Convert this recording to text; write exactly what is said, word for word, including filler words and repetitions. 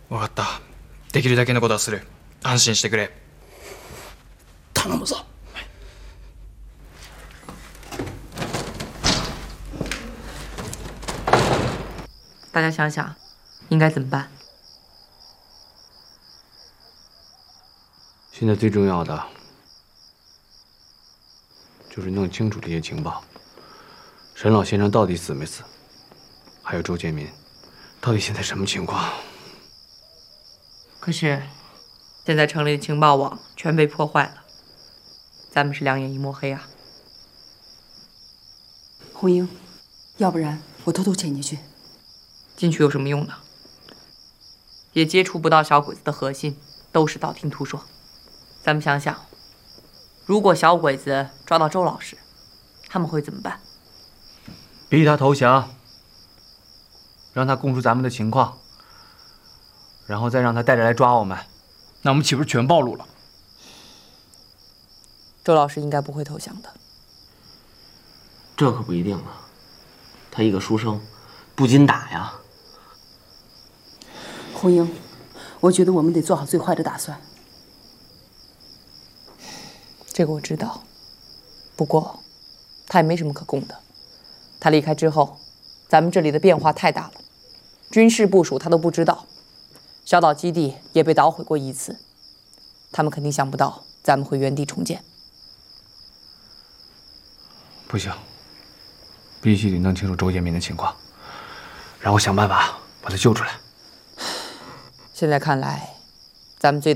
分かった。できるだけのことはする。安心してくれ。 頼むぞ。 大家想想，应该怎么办？ 现在最重要的就是弄清楚这些情报。沈老先生到底死没死？还有周建民，到底现在什么情况？ 可是，现在城里的情报网全被破坏了，咱们是两眼一抹黑啊！ 红英，要不然我偷偷潜进去。 进去有什么用呢？也接触不到小鬼子的核心，都是道听途说。咱们想想，如果小鬼子抓到周老师，他们会怎么办？ 逼他投降，让他供出咱们的情况，然后再让他带着来抓我们，那我们岂不是全暴露了？ 周老师应该不会投降的。 这可不一定啊，他一个书生，不禁打呀。 红英，我觉得我们得做好最坏的打算。 这个我知道，不过他也没什么可供的。他离开之后，咱们这里的变化太大了，军事部署他都不知道，小岛基地也被捣毁过一次，他们肯定想不到咱们会原地重建。 不行，必须得弄清楚周建民的情况，然后想办法把他救出来。 现在看来，咱们最大。